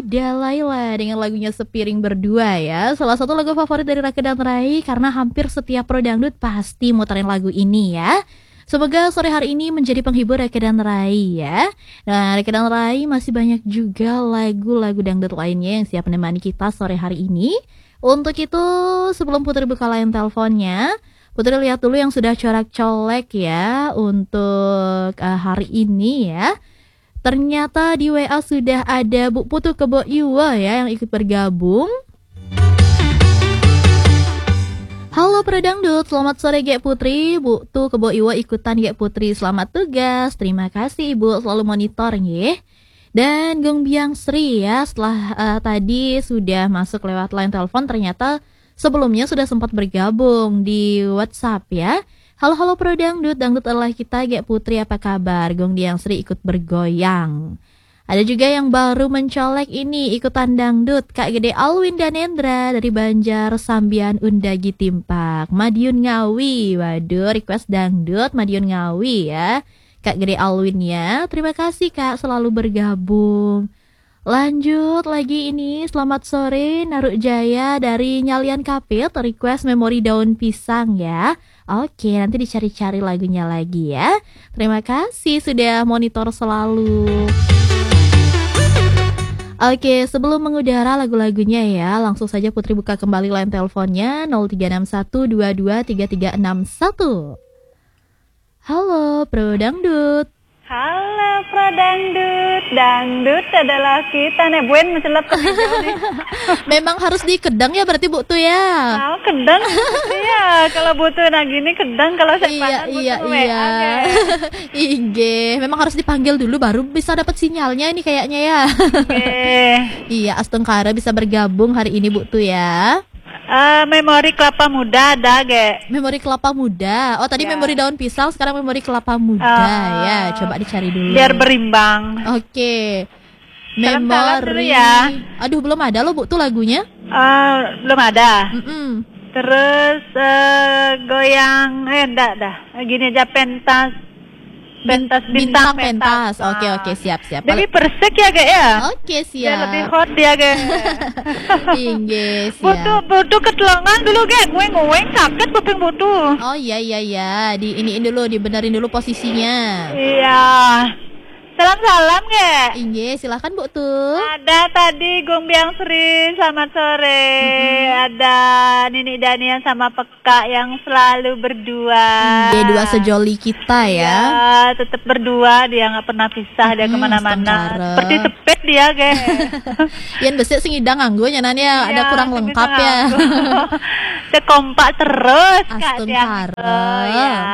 Ida Laila dengan lagunya Sepiring Berdua ya. Salah satu lagu favorit dari Rake dan Rai karena hampir setiap pro dangdut pasti muterin lagu ini ya. Semoga sore hari ini menjadi penghibur Rake dan Rai ya. Nah, Rake dan Rai masih banyak juga lagu-lagu dangdut lainnya yang siap menemani kita sore hari ini. Untuk itu, sebelum Putri buka line teleponnya, Putri lihat dulu yang sudah corak-colek ya untuk hari ini ya. Ternyata di WA sudah ada Bu Putu Kebo Iwa ya yang ikut bergabung. Halo Prodangdut, selamat sore Gek Putri. Bu Tu Kebo Iwa ikutan Gek Putri. Selamat tugas, terima kasih Ibu selalu monitor ya. Dan Gong Biang Sri ya, setelah tadi sudah masuk lewat line telepon, ternyata sebelumnya sudah sempat bergabung di WhatsApp ya. Halo Pro Dangdut, dangdut adalah kita, Gek Putri apa kabar? Gong Biang Sri ikut bergoyang. Ada juga yang baru mencolek ini, ikutan dangdut, Kak Gede Alwin dan Endra dari Banjar Sambian Undagi Timpak. Madiun Ngawi, waduh request dangdut Madiun Ngawi ya. Kak Gede Alwin ya, terima kasih Kak selalu bergabung. Lanjut lagi ini, selamat sore Naruk Jaya dari Nyalian Kapit, request Memori Daun Pisang ya. Oke, nanti dicari-cari lagunya lagi ya. Terima kasih sudah monitor selalu. Oke, sebelum mengudara lagu-lagunya ya, langsung saja Putri buka kembali line teleponnya 0361223361. Halo Pro Dangdut. Halo Pro Dangdut, dangdut adalah kita nih, buen mencelat ke nih. Memang harus di Kedang ya berarti Bu tuh ya. Nah, Kedang iya, kalau butuh nah gini Kedang, kalau saya Iya. Ige, memang harus dipanggil dulu baru bisa dapat sinyalnya ini kayaknya ya. Iya, Astengkara bisa bergabung hari ini Bu tuh ya. Memori kelapa muda ada, Ge. Memori kelapa muda. Oh, tadi memori daun pisang, sekarang memori kelapa muda ya. Coba dicari dulu. Biar berimbang. Oke. Salam-salam dulu ya. Aduh, belum ada loh Bu tuh lagunya. Belum ada. Terus goyang dah. Gini aja pentas bintang. Oke, siap. Dewi Persik ya, Ge ya. Oke, siap. Dia lebih hot dia, Ge. Tinggi, siap. Butuh ketelongan dulu, Ge. Ngueng sakit kuping butuh. Oh iya. Diiniin dulu, dibenerin dulu posisinya. Iya. Salam, Ge. Iya, silahkan Bu tuh. Ada tadi Gong Biang Sri, selamat sore. Ada Nini Danian sama Peka yang selalu berdua. Iya, dua sejoli kita ya. Ya, tetap berdua, dia nggak pernah pisah, dia kemana-mana. Seperti sepet dia, Ge. Yang besok sing idang nganggo nyananya ada kurang lengkap ya. Sekompak terus, Kak. Astengkara. Ya.